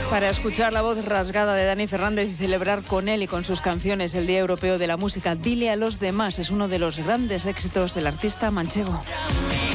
Para escuchar la voz rasgada de Dani Fernández y celebrar con él y con sus canciones el Día Europeo de la Música, Dile a los demás, es uno de los grandes éxitos del artista manchego.